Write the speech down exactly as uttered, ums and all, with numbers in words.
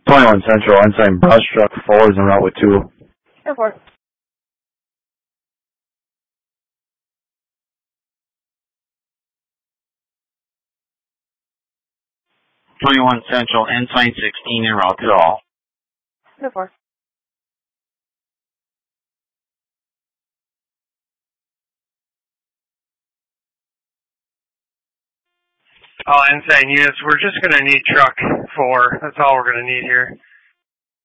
twenty-one Central, Ensign brush truck four is en route with two. ten four. twenty-one Central, Ensign sixteen en route to all. ten four. All Ensign units, we're just going to need truck four. That's all we're going to need here.